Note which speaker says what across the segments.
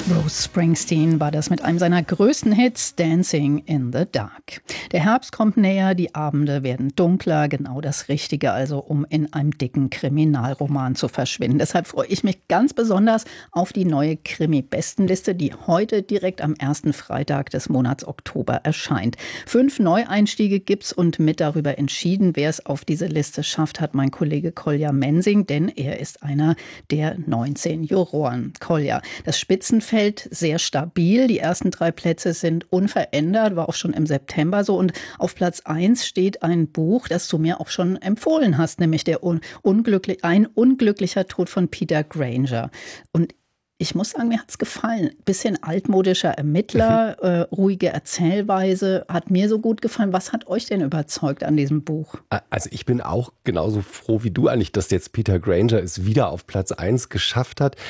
Speaker 1: Bruce Springsteen war das mit einem seiner größten Hits, Dancing in the Dark. Der Herbst kommt näher, die Abende werden dunkler, genau das Richtige also, um in einem dicken Kriminalroman zu verschwinden. Deshalb freue ich mich ganz besonders auf die neue Krimi-Bestenliste, die heute direkt am ersten Freitag des Monats Oktober erscheint. 5 Neueinstiege gibt's und mit darüber entschieden, wer es auf diese Liste schafft, hat mein Kollege Kolja Mensing, denn er ist einer der 19 Juroren. Kolja, das Spitzenfeld sehr stabil. Die ersten 3 Plätze sind unverändert, war auch schon im September so. Und auf Platz 1 steht ein Buch, das du mir auch schon empfohlen hast, nämlich ein unglücklicher Tod von Peter Granger. Und ich muss sagen, mir hat's gefallen. Bisschen altmodischer Ermittler, ruhige Erzählweise, hat mir so gut gefallen. Was hat euch denn überzeugt an diesem Buch?
Speaker 2: Also ich bin auch genauso froh wie du eigentlich, dass jetzt Peter Granger es wieder auf Platz 1 geschafft hat.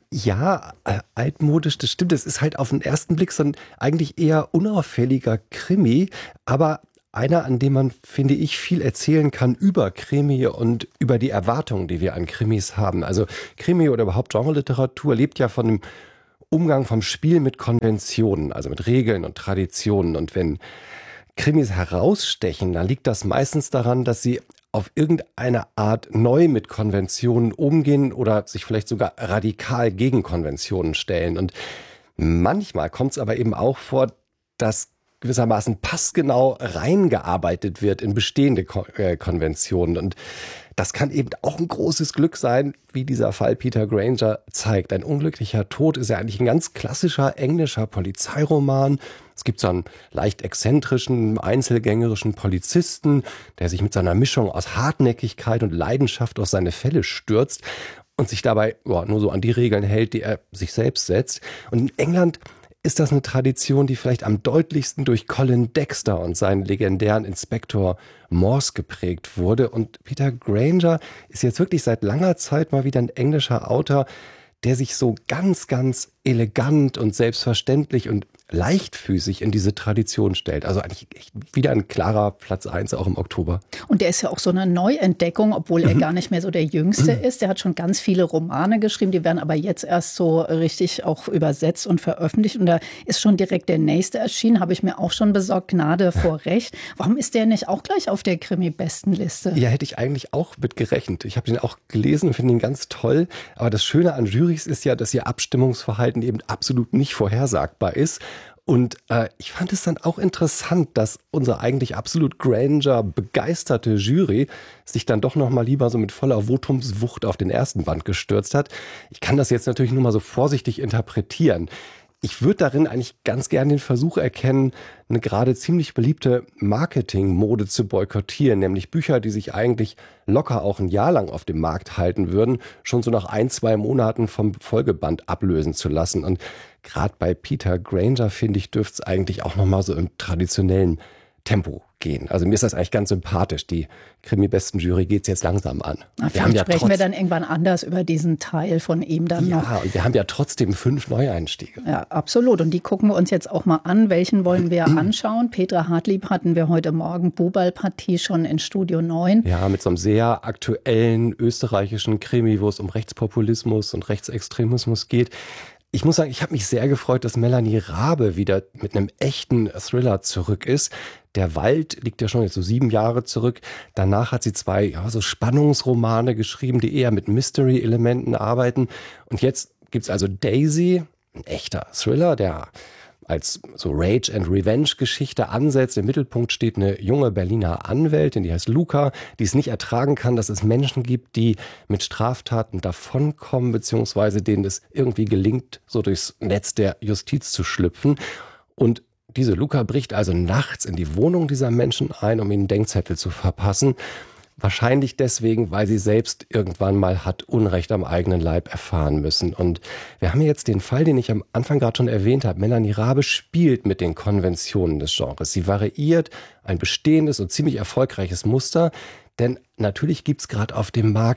Speaker 2: Ja, altmodisch, das stimmt. Es ist halt auf den ersten Blick so ein eigentlich eher unauffälliger Krimi, aber einer, an dem man, finde ich, viel erzählen kann über Krimi und über die Erwartungen, die wir an Krimis haben. Also Krimi oder überhaupt Genreliteratur lebt ja von dem Umgang, vom Spiel mit Konventionen, also mit Regeln und Traditionen. Und wenn Krimis herausstechen, dann liegt das meistens daran, dass sie auf irgendeine Art neu mit Konventionen umgehen oder sich vielleicht sogar radikal gegen Konventionen stellen. Und manchmal kommt es aber eben auch vor, dass gewissermaßen passgenau reingearbeitet wird in bestehende Konventionen. Und das kann eben auch ein großes Glück sein, wie dieser Fall Peter Granger zeigt. Ein unglücklicher Tod ist ja eigentlich ein ganz klassischer englischer Polizeiroman. Es gibt so einen leicht exzentrischen, einzelgängerischen Polizisten, der sich mit seiner Mischung aus Hartnäckigkeit und Leidenschaft auf seine Fälle stürzt und sich dabei nur so an die Regeln hält, die er sich selbst setzt. Und in England ist das eine Tradition, die vielleicht am deutlichsten durch Colin Dexter und seinen legendären Inspektor Morse geprägt wurde. Und Peter Granger ist jetzt wirklich seit langer Zeit mal wieder ein englischer Autor, der sich so ganz, ganz elegant und selbstverständlich und leichtfüßig in diese Tradition stellt. Also eigentlich echt wieder ein klarer Platz 1 auch im Oktober.
Speaker 1: Und der ist ja auch so eine Neuentdeckung, obwohl er gar nicht mehr so der Jüngste ist. Der hat schon ganz viele Romane geschrieben, die werden aber jetzt erst so richtig auch übersetzt und veröffentlicht. Und da ist schon direkt der nächste erschienen, habe ich mir auch schon besorgt, Gnade vor Recht. Warum ist der nicht auch gleich auf der Krimi-Bestenliste?
Speaker 2: Ja, hätte ich eigentlich auch mit gerechnet. Ich habe den auch gelesen und finde ihn ganz toll. Aber das Schöne an Jurys ist ja, dass ihr Abstimmungsverhalten eben absolut nicht vorhersagbar ist. Und ich fand es dann auch interessant, dass unsere eigentlich absolut Granger-begeisterte Jury sich dann doch noch mal lieber so mit voller Votumswucht auf den ersten Band gestürzt hat. Ich kann das jetzt natürlich nur mal so vorsichtig interpretieren. Ich würde darin eigentlich ganz gern den Versuch erkennen, eine gerade ziemlich beliebte Marketingmode zu boykottieren, nämlich Bücher, die sich eigentlich locker auch ein Jahr lang auf dem Markt halten würden, schon so nach 1-2 Monaten vom Folgeband ablösen zu lassen. Und gerade bei Peter Granger, finde ich, dürfte es eigentlich auch noch mal so im traditionellen Tempo gehen. Also mir ist das eigentlich ganz sympathisch. Die Krimi-Besten-Jury geht es jetzt langsam an.
Speaker 1: Vielleicht sprechen wir dann irgendwann anders über diesen Teil von ihm dann noch.
Speaker 2: Ja, und wir haben ja trotzdem 5 Neueinstiege.
Speaker 1: Ja, absolut. Und die gucken wir uns jetzt auch mal an. Welchen wollen wir anschauen? Petra Hartlieb hatten wir heute Morgen Bubalpartie schon in Studio 9.
Speaker 2: Ja, mit so einem sehr aktuellen österreichischen Krimi, wo es um Rechtspopulismus und Rechtsextremismus geht. Ich muss sagen, ich habe mich sehr gefreut, dass Melanie Rabe wieder mit einem echten Thriller zurück ist. Der Wald liegt ja schon jetzt so 7 Jahre zurück. Danach hat sie 2 so Spannungsromane geschrieben, die eher mit Mystery-Elementen arbeiten. Und jetzt gibt's also Daisy, ein echter Thriller, der als so Rage and Revenge Geschichte ansetzt. Im Mittelpunkt steht eine junge Berliner Anwältin, die heißt Luca, die es nicht ertragen kann, dass es Menschen gibt, die mit Straftaten davonkommen, beziehungsweise denen es irgendwie gelingt, so durchs Netz der Justiz zu schlüpfen. Und diese Luca bricht also nachts in die Wohnung dieser Menschen ein, um ihnen Denkzettel zu verpassen. Wahrscheinlich deswegen, weil sie selbst irgendwann mal hat Unrecht am eigenen Leib erfahren müssen. Und wir haben jetzt den Fall, den ich am Anfang gerade schon erwähnt habe. Melanie Rabe spielt mit den Konventionen des Genres. Sie variiert ein bestehendes und ziemlich erfolgreiches Muster. Denn natürlich gibt's gerade auf dem Markt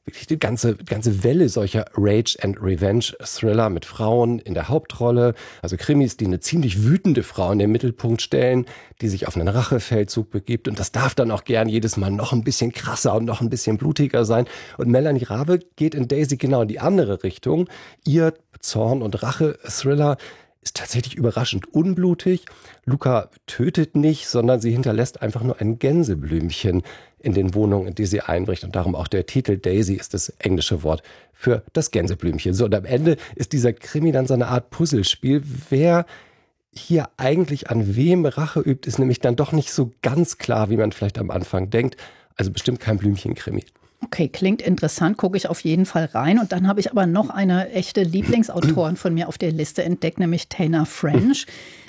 Speaker 2: wirklich die ganze Welle solcher Rage and Revenge Thriller mit Frauen in der Hauptrolle. Also Krimis, die eine ziemlich wütende Frau in den Mittelpunkt stellen, die sich auf einen Rachefeldzug begibt. Und das darf dann auch gern jedes Mal noch ein bisschen krasser und noch ein bisschen blutiger sein. Und Melanie Rabe geht in Daisy genau in die andere Richtung. Ihr Zorn- und Rache-Thriller ist tatsächlich überraschend unblutig. Luca tötet nicht, sondern sie hinterlässt einfach nur ein Gänseblümchen in den Wohnungen, in die sie einbricht. Und darum auch der Titel Daisy ist das englische Wort für das Gänseblümchen. So, und am Ende ist dieser Krimi dann so eine Art Puzzlespiel. Wer hier eigentlich an wem Rache übt, ist nämlich dann doch nicht so ganz klar, wie man vielleicht am Anfang denkt. Also bestimmt kein Blümchenkrimi.
Speaker 1: Okay, klingt interessant, gucke ich auf jeden Fall rein. Und dann habe ich aber noch eine echte Lieblingsautorin von mir auf der Liste entdeckt, nämlich Tana French.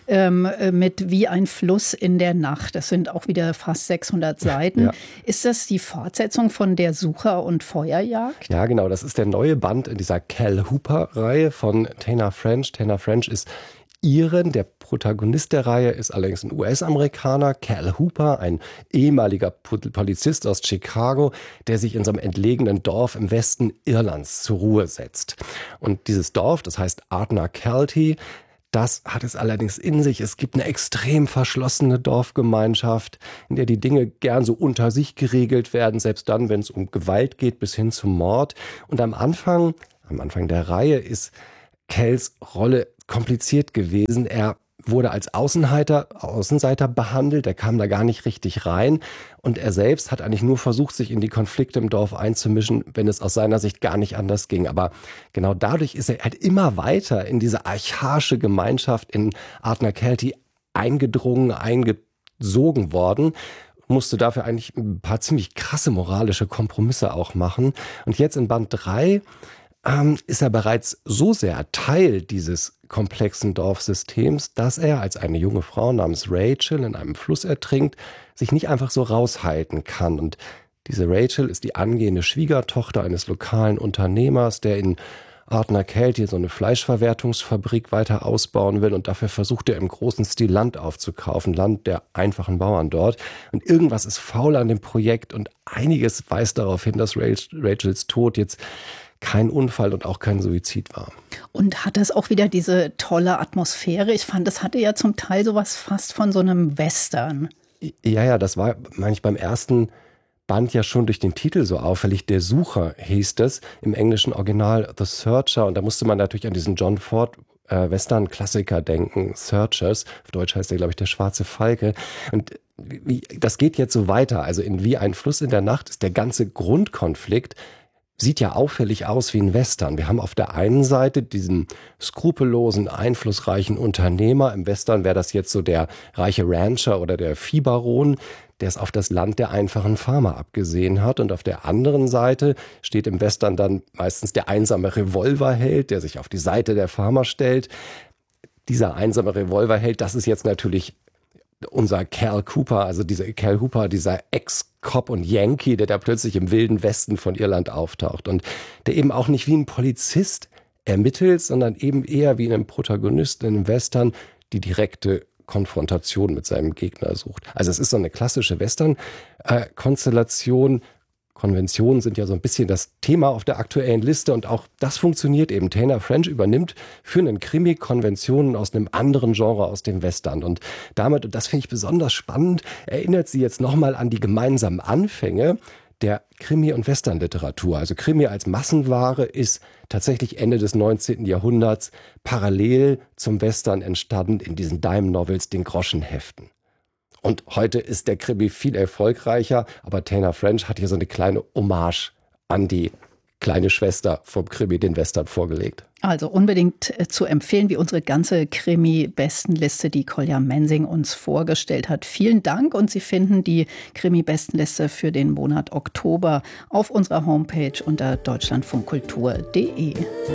Speaker 1: Mit Wie ein Fluss in der Nacht. Das sind auch wieder fast 600 Seiten. Ja. Ist das die Fortsetzung von Der Sucher und Feuerjagd?
Speaker 2: Ja, genau. Das ist der neue Band in dieser Cal Hooper-Reihe von Tana French. Tana French ist Iren. Der Protagonist der Reihe ist allerdings ein US-Amerikaner, Cal Hooper, ein ehemaliger Polizist aus Chicago, der sich in so einem entlegenen Dorf im Westen Irlands zur Ruhe setzt. Und dieses Dorf, das heißt Ardnacalty, das hat es allerdings in sich. Es gibt eine extrem verschlossene Dorfgemeinschaft, in der die Dinge gern so unter sich geregelt werden, selbst dann, wenn es um Gewalt geht, bis hin zum Mord. Und am Anfang der Reihe ist Cals Rolle kompliziert gewesen. Er wurde als Außenseiter behandelt, er kam da gar nicht richtig rein und er selbst hat eigentlich nur versucht, sich in die Konflikte im Dorf einzumischen, wenn es aus seiner Sicht gar nicht anders ging. Aber genau dadurch ist er halt immer weiter in diese archaische Gemeinschaft in Ardnacalty eingesogen worden, musste dafür eigentlich ein paar ziemlich krasse moralische Kompromisse auch machen. Und jetzt in Band 3 ist er bereits so sehr Teil dieses komplexen Dorfsystems, dass er als eine junge Frau namens Rachel in einem Fluss ertrinkt, sich nicht einfach so raushalten kann. Und diese Rachel ist die angehende Schwiegertochter eines lokalen Unternehmers, der in Ardnacalty so eine Fleischverwertungsfabrik weiter ausbauen will und dafür versucht er im großen Stil Land aufzukaufen, Land der einfachen Bauern dort. Und irgendwas ist faul an dem Projekt und einiges weist darauf hin, dass Rachels Tod jetzt kein Unfall und auch kein Suizid war.
Speaker 1: Und hat das auch wieder diese tolle Atmosphäre? Ich fand, das hatte ja zum Teil sowas fast von so einem Western.
Speaker 2: Ja, das war, meine ich, beim ersten Band ja schon durch den Titel so auffällig. Der Sucher hieß das, im englischen Original The Searcher. Und da musste man natürlich an diesen John Ford Western-Klassiker denken, Searchers. Auf Deutsch heißt der, glaube ich, der schwarze Falke. Und das geht jetzt so weiter. Also in Wie ein Fluss in der Nacht ist der ganze Grundkonflikt, sieht ja auffällig aus wie ein Western. Wir haben auf der einen Seite diesen skrupellosen, einflussreichen Unternehmer. Im Western wäre das jetzt so der reiche Rancher oder der Viehbaron, der es auf das Land der einfachen Farmer abgesehen hat. Und auf der anderen Seite steht im Western dann meistens der einsame Revolverheld, der sich auf die Seite der Farmer stellt. Dieser einsame Revolverheld, das ist jetzt natürlich unser Cal Hooper, also dieser Cal Hooper, dieser Ex-Cop und Yankee, der da plötzlich im wilden Westen von Irland auftaucht und der eben auch nicht wie ein Polizist ermittelt, sondern eben eher wie ein Protagonist in einem Western die direkte Konfrontation mit seinem Gegner sucht. Also es ist so eine klassische Western-Konstellation. Konventionen sind ja so ein bisschen das Thema auf der aktuellen Liste und auch das funktioniert eben. Tana French übernimmt für einen Krimi Konventionen aus einem anderen Genre, aus dem Western. Und damit, und das finde ich besonders spannend, erinnert sie jetzt nochmal an die gemeinsamen Anfänge der Krimi- und Western-Literatur. Also Krimi als Massenware ist tatsächlich Ende des 19. Jahrhunderts parallel zum Western entstanden in diesen Dime-Novels, den Groschenheften. Und heute ist der Krimi viel erfolgreicher, aber Tana French hat hier so eine kleine Hommage an die kleine Schwester vom Krimi, den Western, vorgelegt.
Speaker 1: Also unbedingt zu empfehlen, wie unsere ganze Krimi-Bestenliste, die Kolja Mensing uns vorgestellt hat. Vielen Dank und Sie finden die Krimi-Bestenliste für den Monat Oktober auf unserer Homepage unter deutschlandfunkkultur.de.